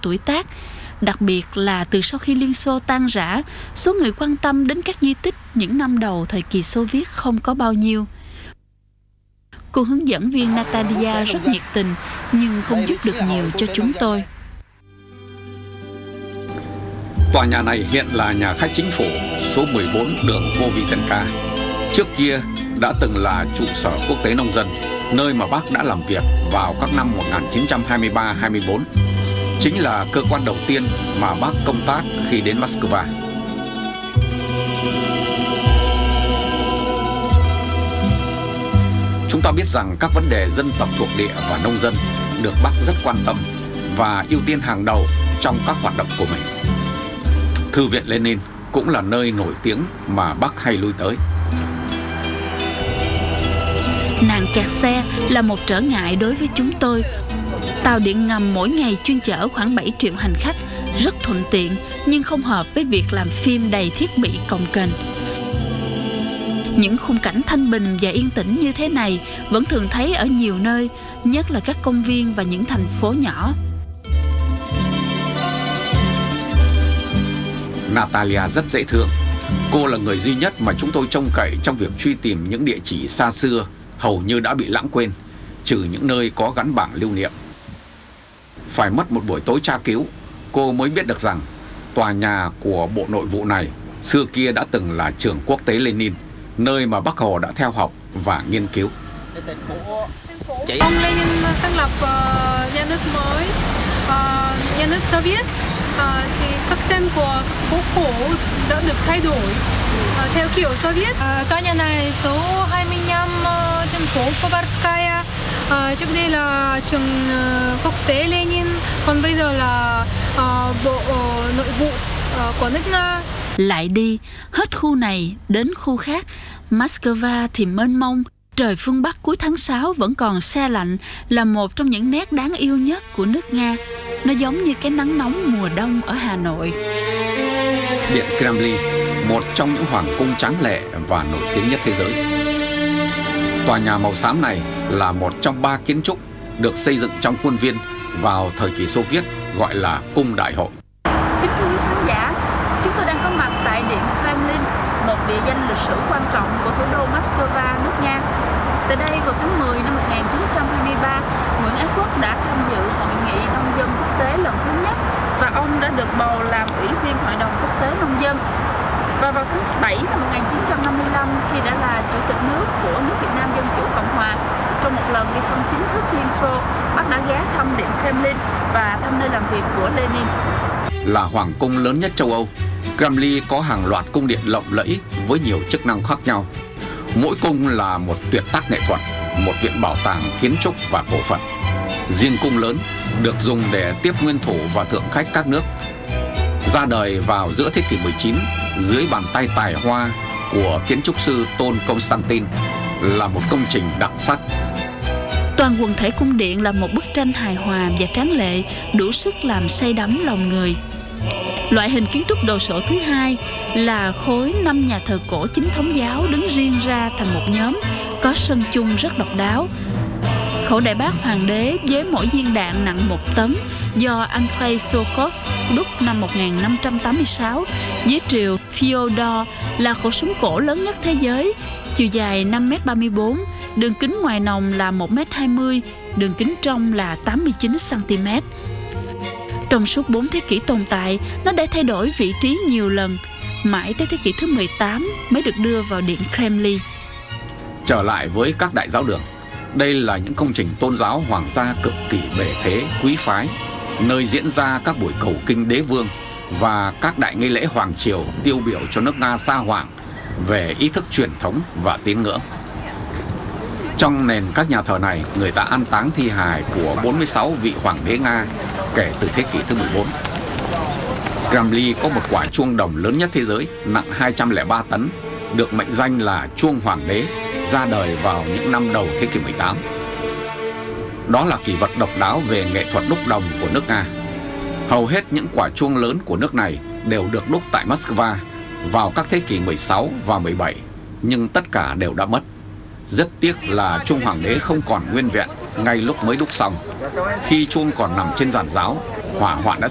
tuổi tác. Đặc biệt là từ sau khi Liên Xô tan rã, số người quan tâm đến các di tích những năm đầu thời kỳ Xô Viết không có bao nhiêu. Cô hướng dẫn viên Natalia rất nhiệt tình, nhưng không giúp được nhiều cho chúng tôi. Tòa nhà này hiện là nhà khách chính phủ số 14 đường Vovizenka. Trước kia đã từng là trụ sở quốc tế nông dân, nơi mà bác đã làm việc vào các năm 1923-24. Chính là cơ quan đầu tiên mà bác công tác khi đến Moscow. Chúng ta biết rằng các vấn đề dân tộc thuộc địa và nông dân được bác rất quan tâm và ưu tiên hàng đầu trong các hoạt động của mình. Thư viện Lenin cũng là nơi nổi tiếng mà bác hay lui tới. Nạn kẹt xe là một trở ngại đối với chúng tôi. Tàu điện ngầm mỗi ngày chuyên chở khoảng 7 triệu hành khách, rất thuận tiện nhưng không hợp với việc làm phim đầy thiết bị cồng kềnh. Những khung cảnh thanh bình và yên tĩnh như thế này vẫn thường thấy ở nhiều nơi, nhất là các công viên và những thành phố nhỏ. Natalia rất dễ thương. Cô là người duy nhất mà chúng tôi trông cậy trong việc truy tìm những địa chỉ xa xưa hầu như đã bị lãng quên, trừ những nơi có gắn bảng lưu niệm. Phải mất một buổi tối tra cứu, cô mới biết được rằng tòa nhà của Bộ Nội vụ này xưa kia đã từng là trường quốc tế Lenin, nơi mà Bác Hồ đã theo học và nghiên cứu. Ông Lenin sáng lập nhà nước mới, nhà nước Xô Viết, thì các tên của phố cổ đã được thay đổi theo kiểu Xô Viết. Tòa nhà này số 25 trên phố Povarskaya, trước đây là trường quốc tế Lenin, còn bây giờ là Bộ Nội vụ của nước Nga. Lại đi, hết khu này đến khu khác, Moscow thì mênh mông. Trời phương Bắc cuối tháng 6 vẫn còn se lạnh là một trong những nét đáng yêu nhất của nước Nga. Nó giống như cái nắng nóng mùa đông ở Hà Nội. Điện Kremlin, một trong những hoàng cung tráng lệ và nổi tiếng nhất thế giới. Tòa nhà màu xám này là một trong 3 kiến trúc được xây dựng trong khuôn viên vào thời kỳ Xô Viết, gọi là Cung Đại Hội. Kính thưa quý khán giả, chúng tôi đang có mặt tại Điện Kremlin, một địa danh lịch sử quan trọng của thủ đô Moscow, nước Nga. Tại đây vào tháng 10 năm 1923, Nguyễn Ái Quốc đã tham dự Hội nghị Nông dân Quốc tế lần thứ nhất và ông đã được bầu làm Ủy viên Hội đồng Quốc tế Nông dân. Và vào tháng 7 năm 1955, khi đã là Chủ tịch nước của nước Việt Nam Dân Chủ Cộng Hòa, trong một lần đi thăm chính thức Liên Xô, bác đã ghé thăm Điện Kremlin và thăm nơi làm việc của Lenin. Là hoàng cung lớn nhất châu Âu, Kremlin có hàng loạt cung điện lộng lẫy với nhiều chức năng khác nhau. Mỗi cung là một tuyệt tác nghệ thuật, một viện bảo tàng kiến trúc và cổ vật. Riêng cung lớn được dùng để tiếp nguyên thủ và thượng khách các nước. Ra đời vào giữa thế kỷ 19 dưới bàn tay tài hoa của kiến trúc sư Tôn Constantin, là một công trình đặc sắc. Toàn quần thể cung điện là một bức tranh hài hòa và tráng lệ, đủ sức làm say đắm lòng người. Loại hình kiến trúc đồ sộ thứ hai là khối 5 nhà thờ cổ chính thống giáo đứng riêng ra thành một nhóm, có sân chung rất độc đáo. Khẩu đại bác hoàng đế với mỗi viên đạn nặng 1 tấn do Andrei Sokov đúc năm 1586 dưới triều Fyodor là khẩu súng cổ lớn nhất thế giới, chiều dài 5m34, đường kính ngoài nòng là 1m20, đường kính trong là 89cm. Trong suốt 4 thế kỷ tồn tại, nó đã thay đổi vị trí nhiều lần, mãi tới thế kỷ thứ 18 mới được đưa vào Điện Kremlin. Trở lại với các đại giáo đường, đây là những công trình tôn giáo hoàng gia cực kỳ bề thế, quý phái, nơi diễn ra các buổi cầu kinh đế vương và các đại nghi lễ hoàng triều tiêu biểu cho nước Nga sa hoàng về ý thức truyền thống và tín ngưỡng. Trong nền các nhà thờ này, người ta an táng thi hài của 46 vị hoàng đế Nga kể từ thế kỷ thứ 14. Kremlin có một quả chuông đồng lớn nhất thế giới, nặng 203 tấn, được mệnh danh là chuông hoàng đế, ra đời vào những năm đầu thế kỷ 18. Đó là kỷ vật độc đáo về nghệ thuật đúc đồng của nước Nga. Hầu hết những quả chuông lớn của nước này đều được đúc tại Moscow vào các thế kỷ 16 và 17, nhưng tất cả đều đã mất. Rất tiếc là chuông hoàng đế không còn nguyên vẹn ngay lúc mới đúc xong. Khi chuông còn nằm trên giàn giáo, hỏa hoạn đã